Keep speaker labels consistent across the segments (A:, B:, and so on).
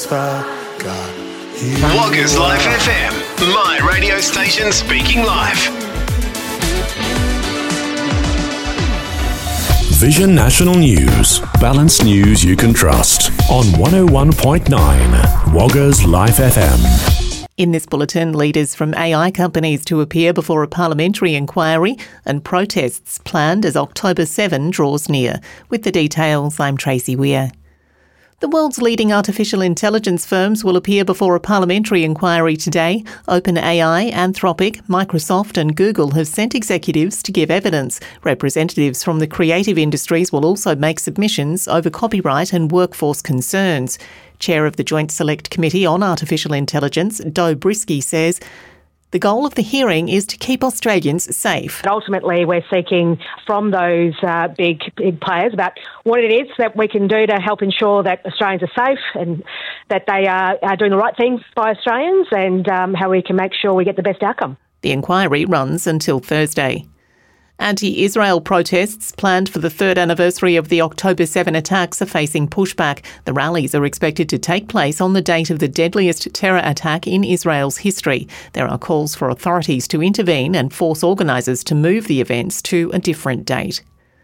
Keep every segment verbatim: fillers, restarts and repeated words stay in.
A: God.
B: Woggers Life F M, my radio station speaking live.
C: Vision National News. Balanced news you can trust. On one oh one point nine, Woggers Life F M.
D: In this bulletin, leaders from A I companies to appear before a parliamentary inquiry and protests planned as October seventh draws near. With the details, I'm Tracy Weir. The world's leading artificial intelligence firms will appear before a parliamentary inquiry today. OpenAI, Anthropic, Microsoft and Google have sent executives to give evidence. Representatives from the creative industries will also make submissions over copyright and workforce concerns. Chair of the Joint Select Committee on Artificial Intelligence, Do Brisky, says the goal of the hearing is to keep Australians safe.
E: Ultimately, we're seeking from those uh, big, big players about what it is that we can do to help ensure that Australians are safe and that they are, are doing the right thing by Australians, and um, how we can make sure we get the best outcome.
D: The inquiry runs until Thursday. Anti-Israel protests planned for the third anniversary of the October seventh attacks are facing pushback. The rallies are expected to take place on the date of the deadliest terror attack in Israel's history. There are calls for authorities to intervene and force organisers to move the events to a different date.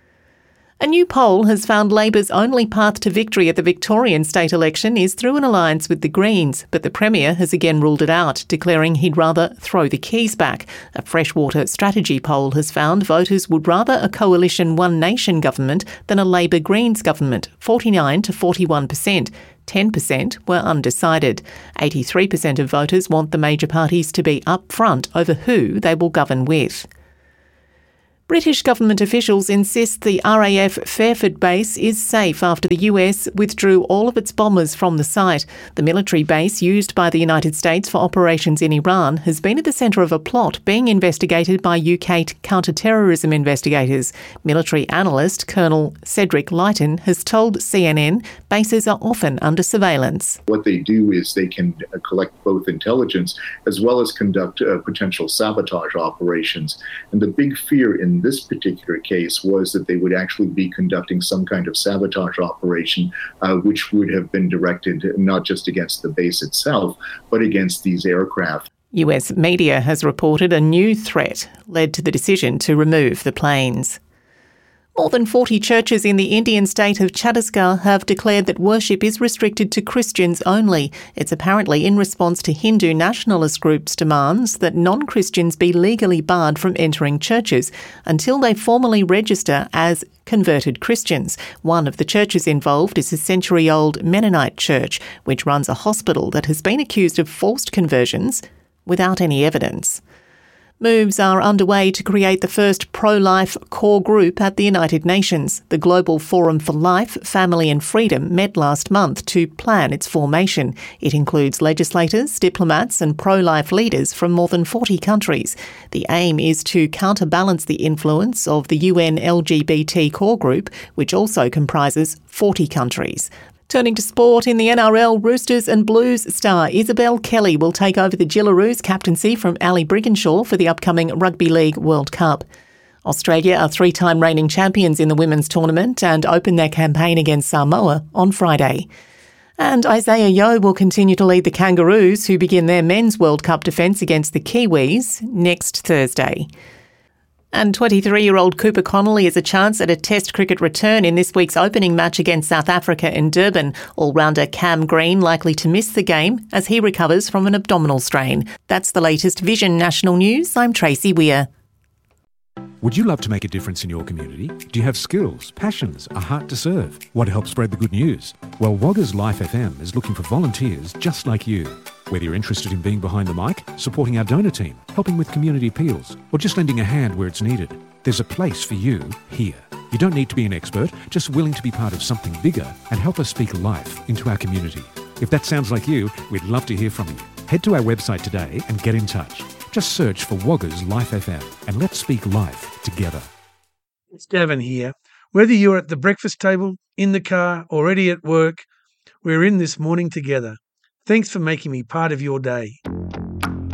D: A new poll has found Labor's only path to victory at the Victorian state election is through an alliance with the Greens, but the Premier has again ruled it out, declaring he'd rather throw the keys back. A Freshwater strategy poll has found voters would rather a coalition One Nation government than a Labor-Greens government, forty-nine to forty-one percent. ten percent were undecided. eighty-three percent of voters want the major parties to be upfront over who they will govern with. British government officials insist the R A F Fairford base is safe after the U S withdrew all of its bombers from the site. The military base used by the United States for operations in Iran has been at the centre of a plot being investigated by U K counter-terrorism investigators. Military analyst Colonel Cedric Leighton has told C N N bases are often under surveillance.
F: What they do is they can collect both intelligence as well as conduct uh, potential sabotage operations. And the big fear in this particular case was that they would actually be conducting some kind of sabotage operation, uh, which would have been directed not just against the base itself, but against these aircraft.
D: U S media has reported a new threat led to the decision to remove the planes. More than forty churches in the Indian state of Chhattisgarh have declared that worship is restricted to Christians only. It's apparently in response to Hindu nationalist groups' demands that non-Christians be legally barred from entering churches until they formally register as converted Christians. One of the churches involved is a century-old Mennonite church, which runs a hospital that has been accused of forced conversions without any evidence. Moves are underway to create the first pro-life core group at the United Nations. The Global Forum for Life, Family and Freedom met last month to plan its formation. It includes legislators, diplomats and pro-life leaders from more than forty countries. The aim is to counterbalance the influence of the U N L G B T core group, which also comprises forty countries. Turning to sport, in the N R L, Roosters and Blues star Isabelle Kelly will take over the Gillaroos captaincy from Ali Brigginshaw for the upcoming Rugby League World Cup. Australia are three-time reigning champions in the women's tournament and open their campaign against Samoa on Friday. And Isaiah Yeo will continue to lead the Kangaroos, who begin their men's World Cup defence against the Kiwis next Thursday. And twenty-three-year-old Cooper Connolly has a chance at a Test cricket return in this week's opening match against South Africa in Durban. All-rounder Cam Green likely to miss the game as he recovers from an abdominal strain. That's the latest Vision National News. I'm Tracy Weir.
G: Would you love to make a difference in your community? Do you have skills, passions, a heart to serve? Want to help spread the good news? Well, Woggers Life F M is looking for volunteers just like you. Whether you're interested in being behind the mic, supporting our donor team, helping with community appeals, or just lending a hand where it's needed, there's a place for you here. You don't need to be an expert, just willing to be part of something bigger and help us speak life into our community. If that sounds like you, we'd love to hear from you. Head to our website today and get in touch. Just search for Woggers Life F M and let's speak life together.
H: It's Davin here. Whether you're at the breakfast table, in the car, already at work, we're in this morning together. Thanks for making me part of your day.